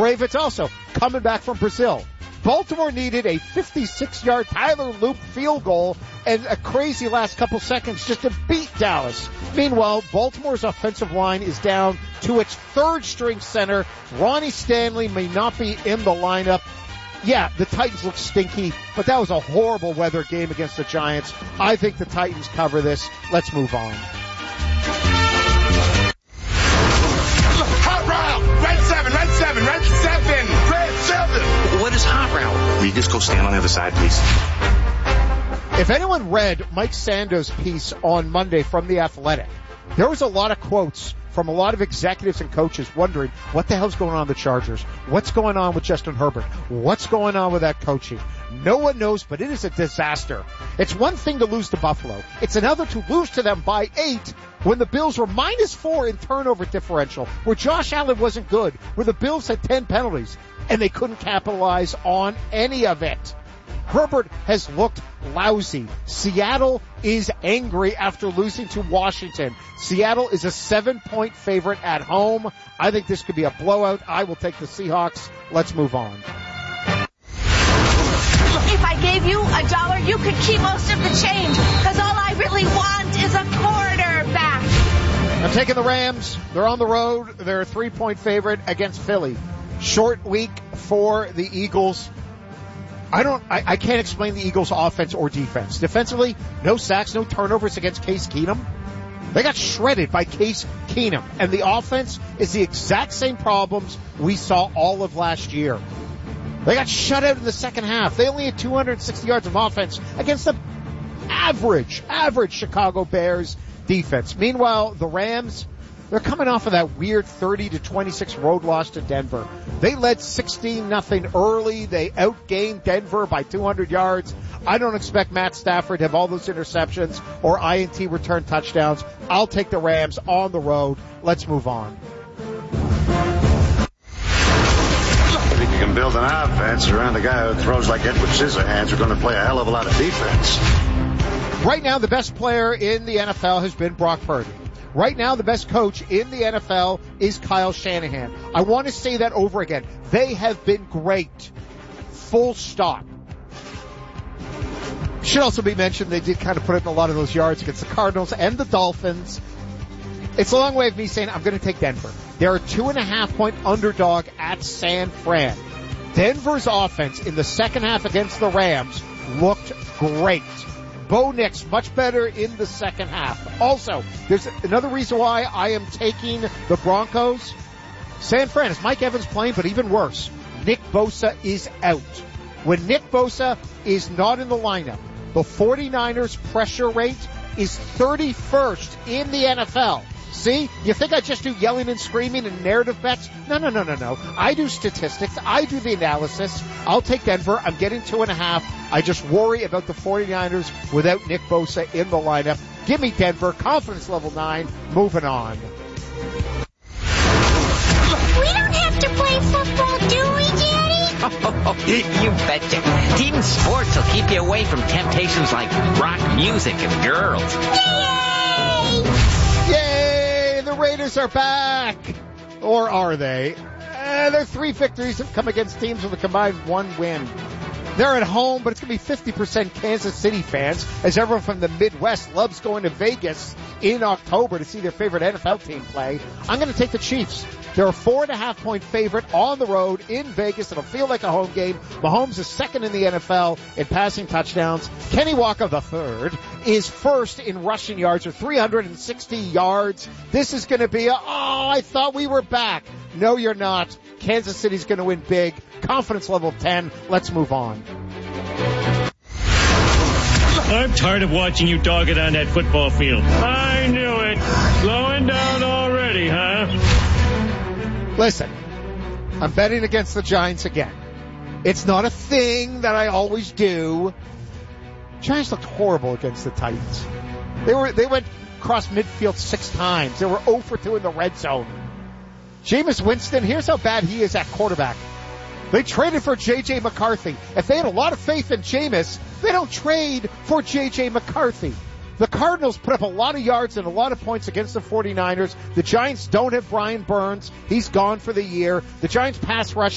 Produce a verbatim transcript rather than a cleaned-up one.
Ravens also coming back from Brazil. Baltimore needed a fifty-six-yard Tyler Loop field goal and a crazy last couple seconds just to beat Dallas. Meanwhile, Baltimore's offensive line is down to its third-string center. Ronnie Stanley may not be in the lineup. Yeah, the Titans look stinky, but that was a horrible weather game against the Giants. I think the Titans cover this. Let's move on. Hot route! Red seven, red seven, red seven, red seven! What is hot route? Will you just go stand on the other side, please? If anyone read Mike Sando's piece on Monday from The Athletic, there was a lot of quotes from a lot of executives and coaches wondering what the hell's going on with the Chargers? What's going on with Justin Herbert? What's going on with that coaching? No one knows, but it is a disaster. It's one thing to lose to Buffalo. It's another to lose to them by eight when the Bills were minus four in turnover differential, where Josh Allen wasn't good, where the Bills had ten penalties, and they couldn't capitalize on any of it. Herbert has looked lousy. Seattle is angry after losing to Washington. Seattle is a seven-point favorite at home. I think this could be a blowout. I will take the Seahawks. Let's move on. If I gave you a dollar, you could keep most of the change, because all I really want is a quarterback. I'm taking the Rams. They're on the road. They're a three-point favorite against Philly. Short week for the Eagles. I don't, I, I can't explain the Eagles' offense or defense. Defensively, no sacks, no turnovers against Case Keenum. They got shredded by Case Keenum. And the offense is the exact same problems we saw all of last year. They got shut out in the second half. They only had two hundred sixty yards of offense against the average, average Chicago Bears defense. Meanwhile, the Rams, they're coming off of that weird thirty to twenty-six road loss to Denver. They led sixteen nothing early. They outgained Denver by two hundred yards. I don't expect Matt Stafford to have all those interceptions or I N T return touchdowns. I'll take the Rams on the road. Let's move on. I think you can build an offense around a guy who throws like Edward Scissorhands. We're going to play a hell of a lot of defense. Right now, the best player in the N F L has been Brock Purdy. Right now, the best coach in the N F L is Kyle Shanahan. I want to say that over again. They have been great. Full stop. Should also be mentioned, they did kind of put in a lot of those yards against the Cardinals and the Dolphins. It's a long way of me saying I'm going to take Denver. They're a two and a half point underdog at San Fran. Denver's offense in the second half against the Rams looked great. Bo Nix, much better in the second half. Also, there's another reason why I am taking the Broncos. San Fran is Mike Evans playing, but even worse, Nick Bosa is out. When Nick Bosa is not in the lineup, the 49ers pressure rate is thirty-first in the N F L. See? You think I just do yelling and screaming and narrative bets? No, no, no, no, no. I do statistics. I do the analysis. I'll take Denver. I'm getting two and a half. I just worry about the 49ers without Nick Bosa in the lineup. Give me Denver. Confidence level nine. Moving on. We don't have to play football, do we, Daddy? You betcha. Team sports will keep you away from temptations like rock music and girls. Yay! Yay! The Raiders are back! Or are they? Uh, their three victories have come against teams with a combined one win. They're at home, but it's going to be fifty percent Kansas City fans, as everyone from the Midwest loves going to Vegas in October to see their favorite N F L team play. I'm going to take the Chiefs. They're a four and a half point favorite on the road in Vegas. It'll feel like a home game. Mahomes is second in the N F L in passing touchdowns. Kenny Walker the third is first in rushing yards, or three hundred sixty yards. This is going to be a, oh, I thought we were back. No, you're not. Kansas City's going to win big. Confidence level ten. Let's move on. I'm tired of watching you dog it on that football field. I knew it. Slowing down already, huh? Listen, I'm betting against the Giants again. It's not a thing that I always do. Giants looked horrible against the Titans. They were they went across midfield six times. They were zero for two in the red zone. Jameis Winston, here's how bad he is at quarterback. They traded for J J. McCarthy. If they had a lot of faith in Jameis, they don't trade for J J. McCarthy. The Cardinals put up a lot of yards and a lot of points against the 49ers. The Giants don't have Brian Burns. He's gone for the year. The Giants pass rush